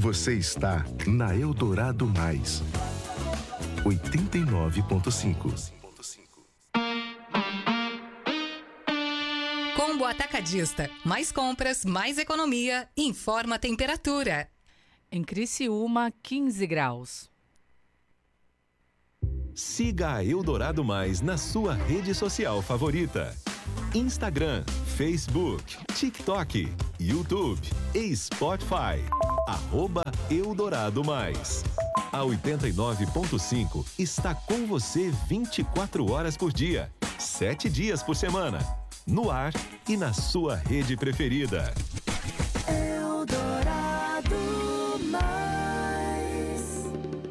Você está na Eldorado Mais 89.5. Combo Atacadista. Mais compras, mais economia. Informa a temperatura. Em Criciúma, 15 graus. Siga a Eldorado Mais na sua rede social favorita. Instagram, Facebook, TikTok, YouTube e Spotify. @Eldorado Mais. A 89.5 está com você 24 horas por dia, 7 dias por semana. No ar e na sua rede preferida. Eldorado Mais.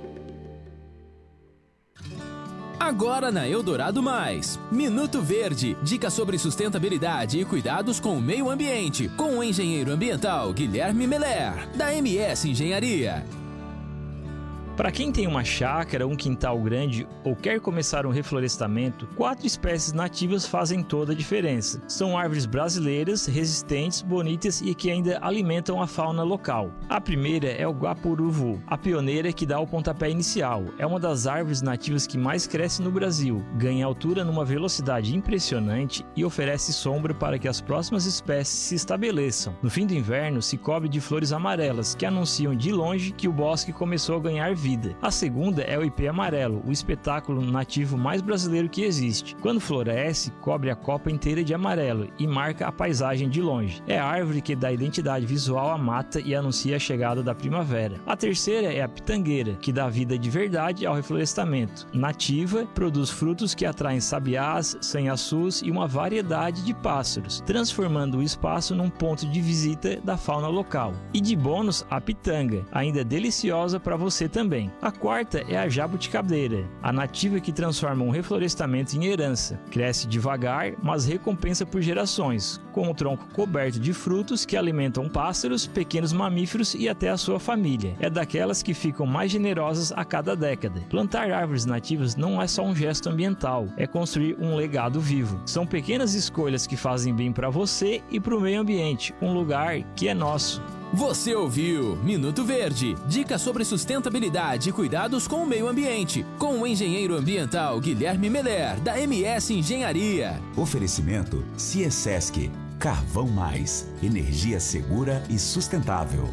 Agora na Eldorado Mais, Minuto Verde, dicas sobre sustentabilidade e cuidados com o meio ambiente, com o engenheiro ambiental Guilherme Meller, da MS Engenharia. Para quem tem uma chácara, um quintal grande ou quer começar um reflorestamento, 4 espécies nativas fazem toda a diferença. São árvores brasileiras, resistentes, bonitas e que ainda alimentam a fauna local. A primeira é o guapuruvu, a pioneira que dá o pontapé inicial. É uma das árvores nativas que mais cresce no Brasil, ganha altura numa velocidade impressionante e oferece sombra para que as próximas espécies se estabeleçam. No fim do inverno, se cobre de flores amarelas, que anunciam de longe que o bosque começou a ganhar vida. A segunda é o ipê amarelo, o espetáculo nativo mais brasileiro que existe. Quando floresce, cobre a copa inteira de amarelo e marca a paisagem de longe. É a árvore que dá identidade visual à mata e anuncia a chegada da primavera. A terceira é a pitangueira, que dá vida de verdade ao reflorestamento. Nativa, produz frutos que atraem sabiás, sanhaçus e uma variedade de pássaros, transformando o espaço num ponto de visita da fauna local. E de bônus, a pitanga, ainda deliciosa para você também. A quarta é a jabuticabeira, a nativa que transforma um reflorestamento em herança. Cresce devagar, mas recompensa por gerações, com o tronco coberto de frutos que alimentam pássaros, pequenos mamíferos e até a sua família. É daquelas que ficam mais generosas a cada década. Plantar árvores nativas não é só um gesto ambiental, é construir um legado vivo. São pequenas escolhas que fazem bem para você e para o meio ambiente, um lugar que é nosso. Você ouviu Minuto Verde, dicas sobre sustentabilidade e cuidados com o meio ambiente, com o engenheiro ambiental Guilherme Meller, da MS Engenharia. Oferecimento Ciesesc, Carvão Mais, energia segura e sustentável.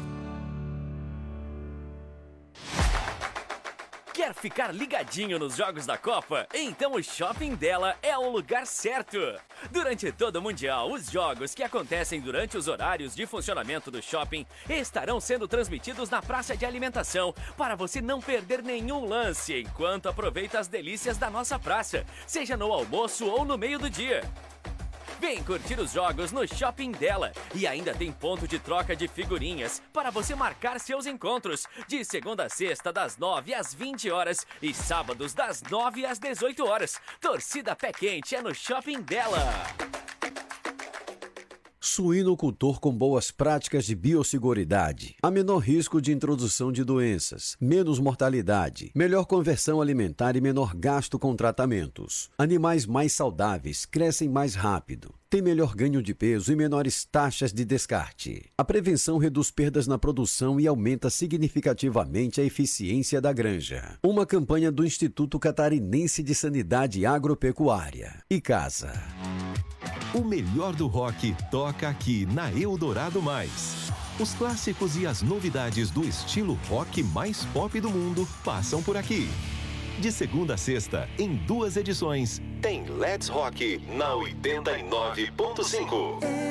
Quer ficar ligadinho nos jogos da Copa? Então o Shopping dela é o lugar certo. Durante todo o Mundial, os jogos que acontecem durante os horários de funcionamento do shopping estarão sendo transmitidos na praça de alimentação para você não perder nenhum lance enquanto aproveita as delícias da nossa praça, seja no almoço ou no meio do dia. Vem curtir os jogos no Shopping dela. E ainda tem ponto de troca de figurinhas para você marcar seus encontros. De segunda a sexta, das 9 às 20 horas. E sábados, das 9 às 18 horas. Torcida Pé Quente é no Shopping dela. Suinocultor com boas práticas de biosseguridade, a menor risco de introdução de doenças, menos mortalidade, melhor conversão alimentar e menor gasto com tratamentos. Animais mais saudáveis crescem mais rápido, têm melhor ganho de peso e menores taxas de descarte. A prevenção reduz perdas na produção e aumenta significativamente a eficiência da granja. Uma campanha do Instituto Catarinense de Sanidade Agropecuária. ICASA. O melhor do rock toca aqui na Eldorado Mais. Os clássicos e as novidades do estilo rock mais pop do mundo passam por aqui. De segunda a sexta, em 2 edições, tem Let's Rock na 89.5.